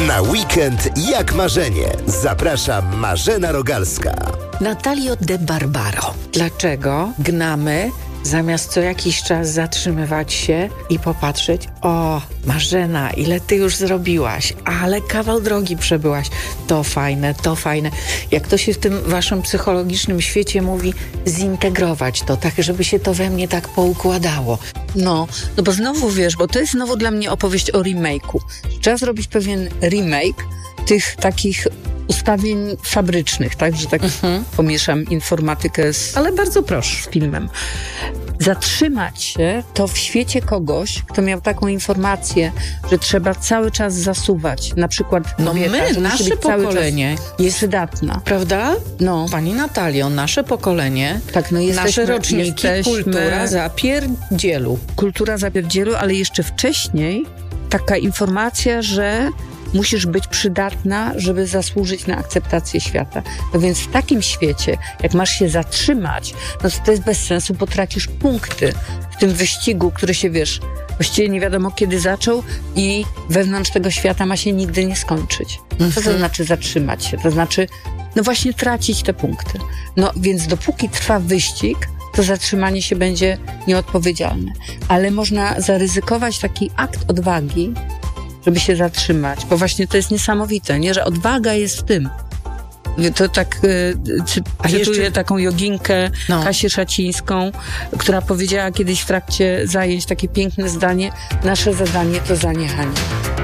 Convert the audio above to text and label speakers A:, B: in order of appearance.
A: Na weekend jak marzenie. Zaprasza Marzena Rogalska.
B: Natalio de Barbaro. Dlaczego gnamy, zamiast co jakiś czas zatrzymywać się i popatrzeć, o Marzena, ile ty już zrobiłaś, ale kawał drogi przebyłaś, to fajne. Jak to się w tym waszym psychologicznym świecie mówi, zintegrować to, tak żeby się to we mnie tak poukładało.
C: No bo znowu wiesz, bo to jest znowu dla mnie opowieść o remake'u. Trzeba zrobić pewien remake tych takich ustawień fabrycznych, tak, że tak pomieszam informatykę
B: Ale bardzo proszę.
C: z filmem. Zatrzymać się to w świecie kogoś, kto miał taką informację, że trzeba cały czas zasuwać. Na przykład kobieta,
B: nasze pokolenie
C: jest przydatna.
B: Prawda?
C: No.
B: Pani Natalio, nasze pokolenie,
C: Tak,
B: nasze roczniki, kultura zapierdzielu.
C: Kultura zapierdzielu, ale jeszcze wcześniej taka informacja, że musisz być przydatna, żeby zasłużyć na akceptację świata. No więc w takim świecie, jak masz się zatrzymać, no to jest bez sensu, bo tracisz punkty w tym wyścigu, który się, wiesz, właściwie nie wiadomo kiedy zaczął i wewnątrz tego świata ma się nigdy nie skończyć. Co to znaczy zatrzymać się? To znaczy, no właśnie tracić te punkty. No więc dopóki trwa wyścig, to zatrzymanie się będzie nieodpowiedzialne. Ale można zaryzykować taki akt odwagi, żeby się zatrzymać, bo właśnie to jest niesamowite, nie? Że odwaga jest w tym. To tak cytuję taką joginkę Kasię Szacińską, która powiedziała kiedyś w trakcie zajęć takie piękne zdanie: nasze zadanie to zaniechanie.